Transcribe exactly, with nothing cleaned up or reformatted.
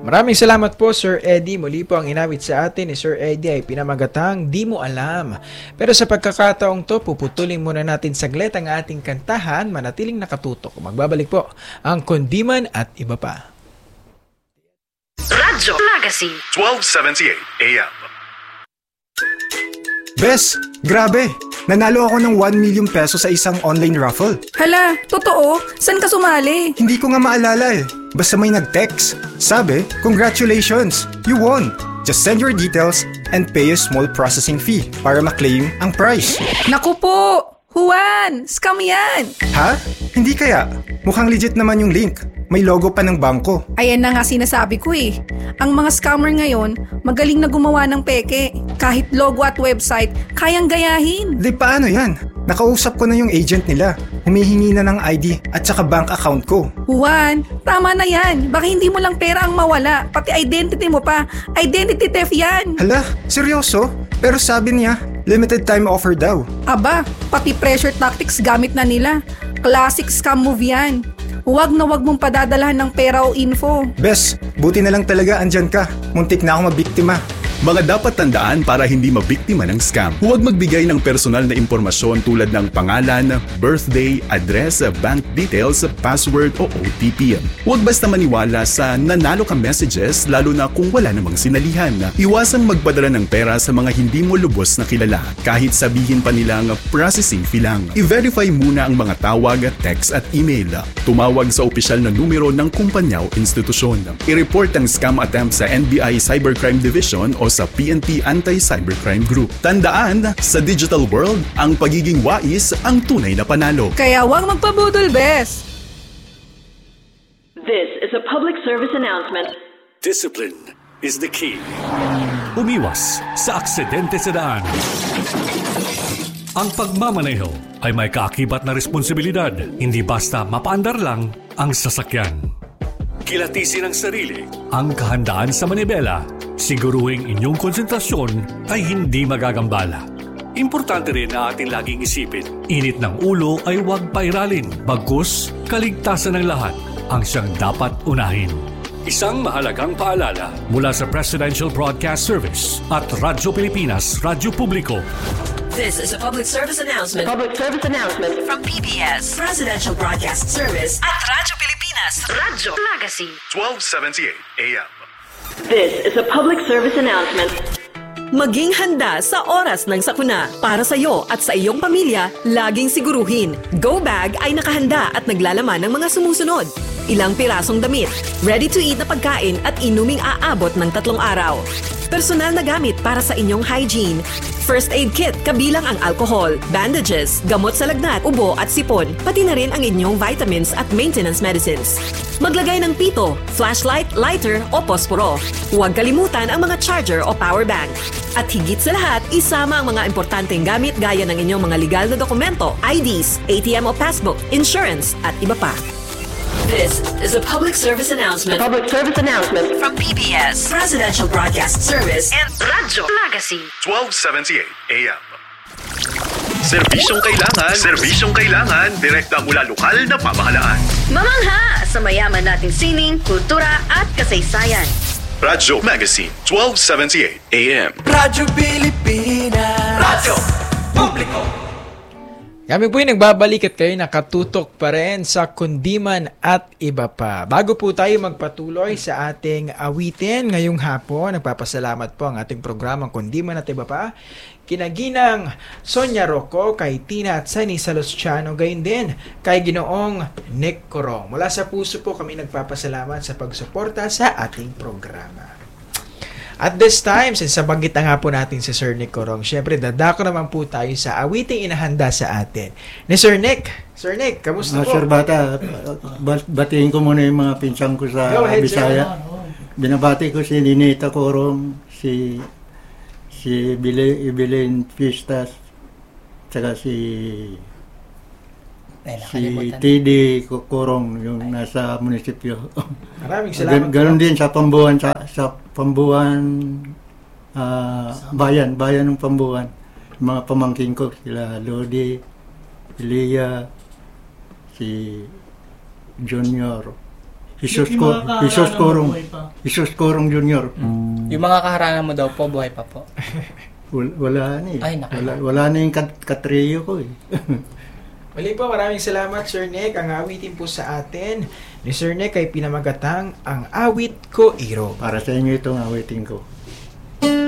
Maraming salamat po, Sir Eddie. Muli po ang inawit sa atin ni Sir Eddie ay pinamagatang Di Mo Alam. Pero sa pagkakataong to, puputulin muna natin saglit ang ating kantahan, manatiling nakatutok. Magbabalik po ang Kundiman at Iba Pa. Radyo Magazine twelve seventy-eight A M. Bes, grabe! Nanalo ako ng one million pesos sa isang online raffle. Hala, totoo? San ka sumali? Hindi ko nga maalala eh. Basta may nag-text. Sabi, congratulations! You won! Just send your details and pay a small processing fee para ma-claim ang prize. Naku po! Juan! Scam yan! Ha? Hindi kaya? Mukhang legit naman yung link. May logo pa ng bangko. Ayan na nga sinasabi ko eh. Ang mga scammer ngayon, magaling na gumawa ng peke. Kahit logo at website, kayang gayahin. Di paano yan? Nakausap ko na yung agent nila. Humihingi na ng I D at saka bank account ko. Juan, tama na yan. Baka hindi mo lang pera ang mawala. Pati identity mo pa. Identity theft yan. Hala, seryoso? Pero sabi niya, limited time offer daw. Aba, pati pressure tactics gamit na nila. Classic scam move yan. Huwag na huwag mong padadalahan ng pera o info. Bes, buti na lang talaga andyan ka. Muntik na ako mabiktima. Mga dapat tandaan para hindi mabiktima ng scam. Huwag magbigay ng personal na impormasyon tulad ng pangalan, birthday, address, bank details, password o O T P. Huwag basta maniwala sa nanalo ka messages lalo na kung wala namang sinalihan. Iwasang magpadala ng pera sa mga hindi mo lubos na kilala kahit sabihin pa nilang processing fee lang. I-verify muna ang mga tawag, text at email. Tumawag sa opisyal na numero ng kumpanya o institusyon. I-report ang scam attempt sa N B I Cybercrime Division o sa P N P Anti-Cybercrime Group. Tandaan, sa digital world, ang pagiging wais ang tunay na panalo. Kaya huwag magpabudol, Bes! This is a public service announcement. Discipline is the key. Umiwas sa aksidente sa daan. Ang pagmamaneho ay may kaakibat na responsibilidad. Hindi basta mapaandar lang ang sasakyan. Kilatisin ang sarili, ang kahandaan sa manibela. Siguruhing inyong konsentrasyon ay hindi magagambala. Importante rin na ating laging isipin, init ng ulo ay huwag pairalin, bagkus kaligtasan ng lahat ang siyang dapat unahin. Isang mahalagang paalala mula sa Presidential Broadcast Service at Radyo Pilipinas, Radyo Publiko. This is a public service announcement. Public service announcement from P B S, Presidential Broadcast Service at Radyo Pilipinas, Radyo Magazine twelve seventy-eight A M. This is a public service announcement. Maging handa sa oras ng sakuna. Para sa iyo at sa iyong pamilya, laging siguruhin. Go Bag ay nakahanda at naglalaman ng mga sumusunod. Ilang pirasong damit, ready-to-eat na pagkain at inuming aabot ng tatlong araw. Personal na gamit para sa inyong hygiene. First aid kit kabilang ang alcohol, bandages, gamot sa lagnat, ubo at sipon, pati na rin ang inyong vitamins at maintenance medicines. Maglagay ng pito, flashlight, lighter o posporo. Huwag kalimutan ang mga charger o power bank. At higit sa lahat, isama ang mga importanteng gamit gaya ng inyong mga legal na dokumento, I Ds, A T M o passbook, insurance at iba pa. This is a public service announcement. Public service announcement from P B S, Presidential Broadcast Service and Radyo Magazine twelve seventy-eight A M. Serbisyong kailangan, serbisyong kailangan, direkta mula lokal na pamahalaan. Mamangha sa mayaman nating sining, kultura at kasaysayan. Radyo Magazine twelve seventy-eight A M. Radyo Pilipinas. Radyo Publiko. Kami po yung nagbabalik at kayo nakatutok pa rin sa Kundiman at Iba Pa. Bago po tayo magpatuloy sa ating awitin ngayong hapon, nagpapasalamat po ang ating programang Kundiman at Iba Pa. Kinaginang Sonia Rocco, kay Tina at Sunny Salosciano, gayon din kay Ginoong Nick Corong. Mula sa puso po kami nagpapasalamat sa pagsuporta sa ating programa. At this time, since nabanggit na nga po natin si Sir Nick Corong, syempre dadako naman po tayo sa awiting inahanda sa atin ni Sir Nick. Sir Nick, kamusta uh, po? Sir Bata, batiin ko muna yung mga pinsan ko sa Go ahead, Bisaya. Binabati ko si Ninita Corong, si si Bilin Pistas, saka si Ay, si T D Corong yung nasa munisipyo. Maraming salamat. Ganon din sa Pambuan, sa, sa Pambuan uh, bayan, bayan ng Pambuan. Mga pamangkin ko, sila Lodi, Elia, si Junior, Jesus, Ko, Jesus Corong. Isus Corong Junior. Yung mga kaharangan mo daw po, buhay pa po. Wala, wala na eh. Ay, naku. Wala, wala na yung kat katriyo ko eh. Muli po, maraming salamat Sir Nick. Ang awitin po sa atin ni Sir Nick ay pinamagatang Ang Awit Ko Iro. Para sa inyo itong awitin ko.